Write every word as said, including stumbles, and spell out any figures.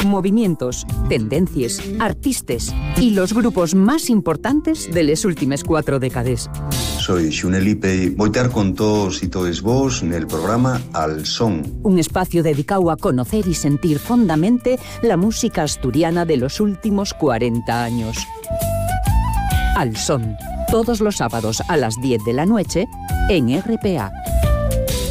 movimientos, tendencias, artistas y los grupos más importantes de las últimas cuatro décadas. Soy Xunelipe y voy a estar con todos y todos vos en el programa Al Son. Un espacio dedicado a conocer y sentir fondamente la música asturiana de los últimos cuarenta años. Al Son, todos los sábados a las diez de la noche en R P A.